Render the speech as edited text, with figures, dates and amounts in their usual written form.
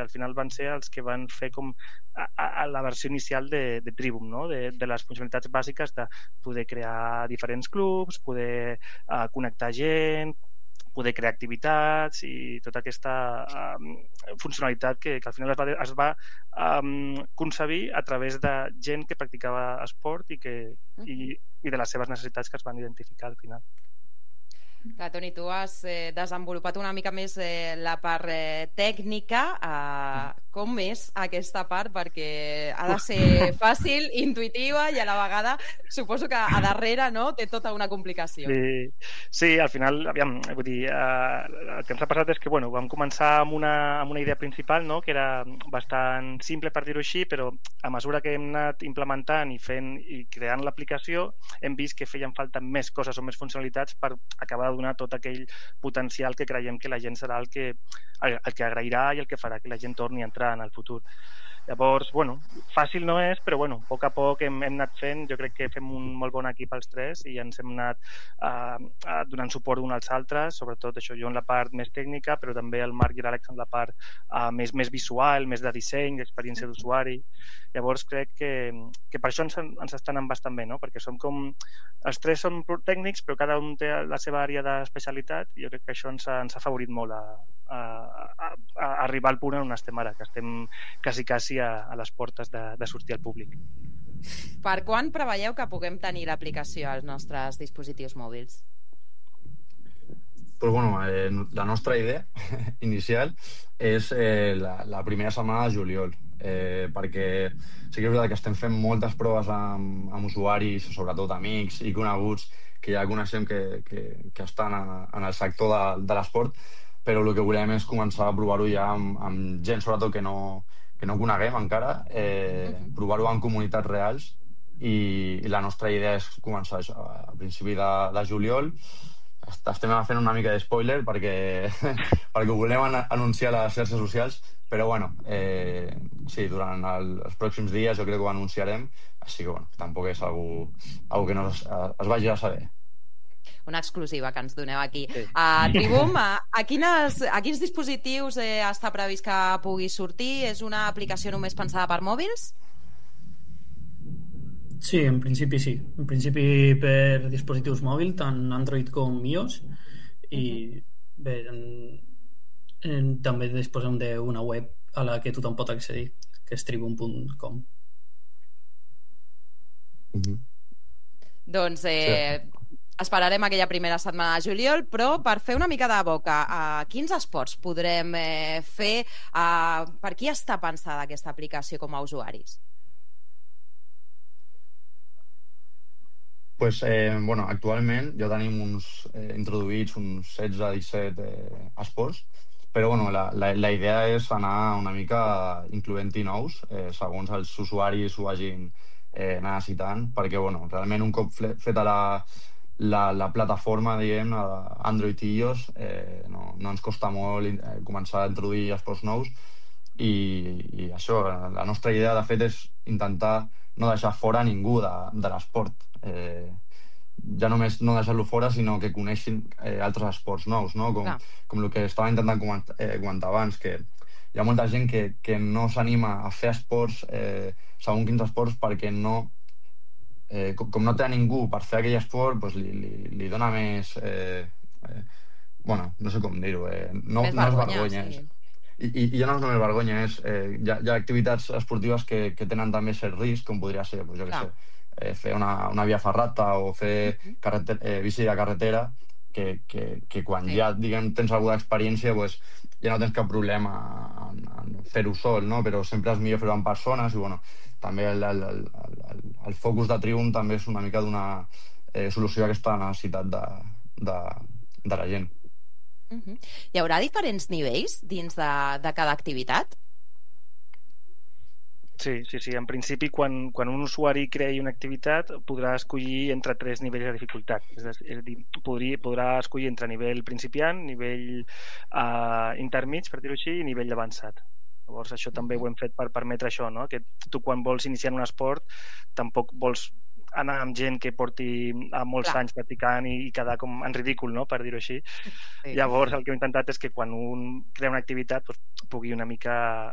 al final van ser els que van fer com a la versió inicial de Tribum, no? De les funcionalitats bàsiques de poder crear diferents clubs, poder connectar gent, poder crear activitats i tota aquesta funcionalitat que al final es va concebir a través de gent que practicava esport i de les seves necessitats que es van identificar al final. Clar, Toni, tu has desenvolupat una mica més la part tècnica. Com és aquesta part? Perquè ha de ser fàcil, intuïtiva i a la vegada suposo que a darrere té tota una complicació. Sí, al final, aviam, vull dir, el que ens ha passat és que vam començar amb una idea principal, no?, que era bastant simple, per dir-ho així, però a mesura que hem anat implementant i fent i creant l'aplicació hem vist que feien falta més coses o més funcionalitats per acabar de donar tot aquell potencial que creiem que la gent serà el que agrairà i el que farà que la gent torni a entrar en el futur. Llavors, fàcil no és, però a poc a poc hem anat fent. Jo crec que fem un molt bon equip els tres i ens hem anat donant suport uns als altres, sobretot això, jo en la part més tècnica, però també el Marc i l'Àlex en la part més visual, més de disseny, d'experiència d'usuari. Llavors crec que per això ens està anant bastant bé, no? Perquè som com... Els tres som tècnics, però cada un té la seva àrea d'especialitat i jo crec que això ens ha afavorit molt a arribar al punt on estem ara, que estem quasi a les portes de sortir al públic. Per quan preveieu que puguem tenir l'aplicació als nostres dispositius mòbils? Pues la nostra idea inicial és la primera setmana de juliol, perquè sí que és veritat que estem fent moltes proves amb usuaris, sobretot amics i coneguts que ja coneixem que estan en el sector de l'esport, però el que volem és començar a provar-ho ja amb gent, sobretot que no coneguem encara, provar-ho en comunitats reals i la nostra idea és començar això a principi de juliol. Estem fent una mica de spoiler perquè ho volem anunciar a les xarxes socials, però sí, durant els pròxims dies jo crec que ho anunciarem, així que tampoc és algo que no es vagi a saber. Una exclusiva que ens doneu aquí. Tribum, a quins dispositius està previst que pugui sortir? És una aplicació només pensada per mòbils? Sí, en principi sí. En principi per dispositius mòbils, tant Android com iOS. I bé, també disposem d'una web a la que tothom pot accedir, que és tribum.com. Doncs esperarem aquella primera setmana de juliol, però per fer una mica de boca, quins esports podrem fer? Per qui està pensada aquesta aplicació com a usuaris? Actualment ja tenim introduïts uns 16-17 esports, però la idea és anar una mica incloent-hi nous, segons els usuaris ho hagin necessitant, perquè realment un cop feta la plataforma, diguem, Android i iOS, no ens costa molt començar a introduir esports nous i això, la nostra idea de fet és intentar no deixar fora ningú de l'esport, ja només no deixar-lo fora sinó que coneixin altres esports nous, no? Com el que estava intentant comentar abans, que hi ha molta gent que no s'anima a fer esports, segons quins esports, perquè com no té a ningú per fer aquell esport, li dona més no sé com dir-ho, no és vergonya, i ja no és només vergonya, hi ha activitats esportives que tenen també cert risc, com podria ser, jo què sé, fer una via ferrata o fer bici de carretera, que quan ja tens alguna experiència ja no tens cap problema en fer-ho sol, però sempre és millor fer-ho amb persones i també el focus de Tribum també és una mica donar solució a aquesta necessitat de la gent. Hi haurà diferents nivells dins de cada activitat? Sí. En principi, quan un usuari creï una activitat, podrà escollir entre 3 nivells de dificultat. És a dir, podrà escollir entre nivell principiant, nivell intermig, per dir-ho així, i nivell avançat. Llavors, això també ho hem fet per permetre això, no? Que tu, quan vols iniciar en un esport, tampoc vols anar amb gent que porti molts anys practicant i quedar com en ridícul, no? Per dir-ho així. Llavors, el que hem intentat és que quan un crea una activitat pugui una mica